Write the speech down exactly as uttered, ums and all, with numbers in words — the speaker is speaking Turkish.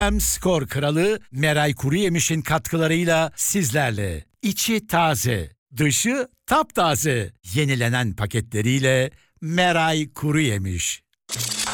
Hem skor kralı Meray Kuruyemiş'in katkılarıyla sizlerle. İçi taze, dışı taptaze. Yenilenen paketleriyle Meray Kuruyemiş.